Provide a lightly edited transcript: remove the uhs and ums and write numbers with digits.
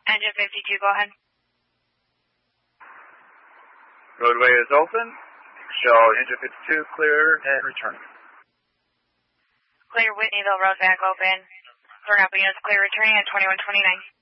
Engine 52, go ahead. Roadway is open. Show engine 52 clear and return. Clear Whitneyville road back open. Turn up units clear returning at 2129.